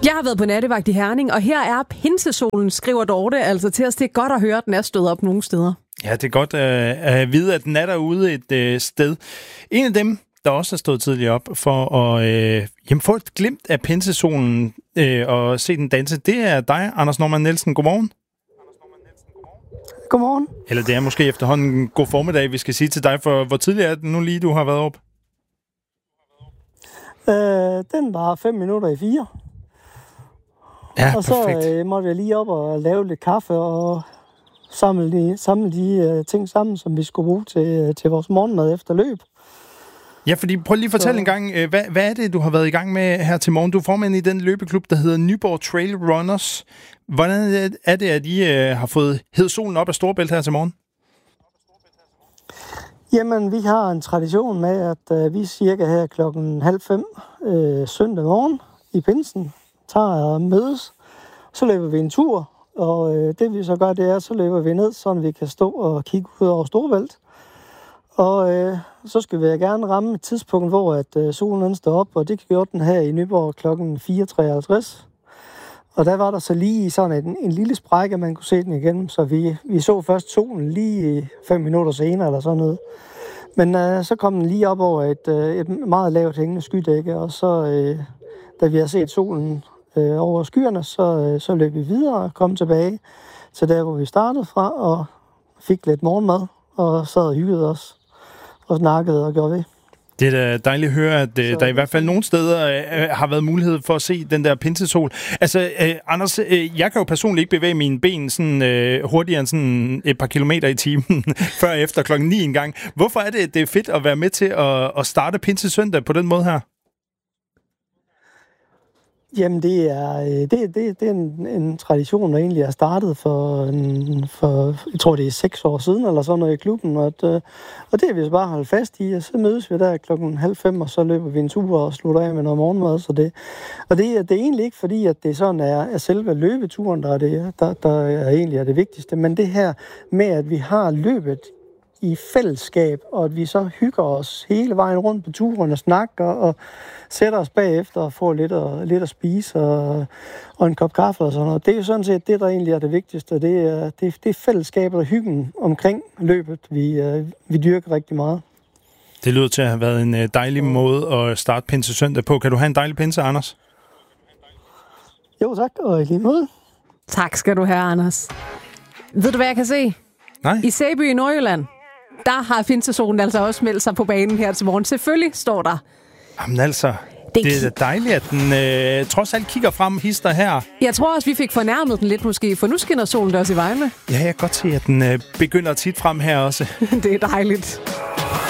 Jeg har været på nattevagt i Herning, og her er pinsesolen, skriver Dorte, altså til os. Det er godt at høre, at den er stået op nogle steder. Ja, det er godt at vide, at den er derude et sted. En af dem, der også er stået tidligere op for at få et glimt af pinsesolen og se den danse, det er dig, Anders Normann Nielsen. Godmorgen. Godmorgen. Eller det er måske efterhånden god formiddag, vi skal sige til dig, for hvor tidligt er det nu lige, du har været op? Den var 5 minutter i 4. Ja, og så perfekt. måtte jeg lige op og lave lidt kaffe og samle de ting sammen, som vi skulle bruge til vores morgenmad efter løb. Ja, fordi prøv lige at fortælle en gang, hvad er det, du har været i gang med her til morgen? Du er formand i den løbeklub, der hedder Nyborg Trail Runners. Hvordan er det, at I har fået hed solen op af Storebælt her til morgen? Jamen, vi har en tradition med, at vi cirka her 4:30 søndag morgen i pinsen tager og mødes. Så løber vi en tur, og det vi så gør, det er, så løber vi ned, så vi kan stå og kigge ud over Storebælt. Og så skal vi gerne ramme et tidspunkt, hvor at solen står op, og det gjorde den her i Nyborg kl. 4:53. Og der var der så lige sådan en lille sprække, man kunne se den igen, så vi så først solen lige 5 minutter senere eller sådan noget. Men så kom den lige op over et meget lavt hængende skydække, og så da vi har set solen over skyerne, så løb vi videre og kom tilbage til der, hvor vi startede fra, og fik lidt morgenmad, og sad og hyggede os og snakkede og gjorde ved. Det er da dejligt at høre, at der i hvert fald nogle steder har været mulighed for at se den der pinsesol. Altså, Anders, jeg kan jo personligt ikke bevæge mine ben sådan, hurtigere end sådan et par kilometer i timen, før efter 9:00 en gang. Hvorfor er det er fedt at være med til at starte pinsesøndag på den måde her? Jamen, det er en tradition, der egentlig er startet for jeg tror, det er 6 år siden, eller sådan noget i klubben, og det har vi så bare holdt fast i, og så mødes vi der 4:30, og så løber vi en tur og slutter af med noget morgenmad, og det er egentlig ikke fordi, at det sådan er selve løbeturen, der er egentlig er det vigtigste, men det her med, at vi har løbet i fællesskab, og at vi så hygger os hele vejen rundt på turen og snakker og sætter os bagefter og får lidt at spise og en kop kaffe og sådan noget. Det er jo sådan set det, der egentlig er det vigtigste. Det er fællesskabet og hyggen omkring løbet, vi dyrker rigtig meget. Det lyder til at have været en dejlig måde at starte pinsesøndag på. Kan du have en dejlig pinse, Anders? Jo, tak, og i lige måde. Tak skal du have, Anders. Ved du, hvad jeg kan se? Nej. I Sæby i Nordjylland, der har pinsesolen altså også meldt sig på banen her til morgen. Selvfølgelig står der. Jamen altså, det er dejligt, at den trods alt kigger frem hister her. Jeg tror også, vi fik fornærmet den lidt måske, for nu skinner solen også i Vejle. Ja, jeg kan godt se, at den begynder tit frem her også. Det er dejligt.